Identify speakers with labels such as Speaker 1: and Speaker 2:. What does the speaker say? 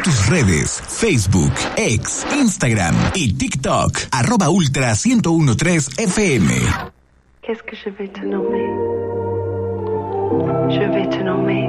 Speaker 1: a tus redes, Facebook, X, Instagram y TikTok, @Ultra 1013 FM.
Speaker 2: Qu'est-ce que je vais te nommer? Je vais te nommer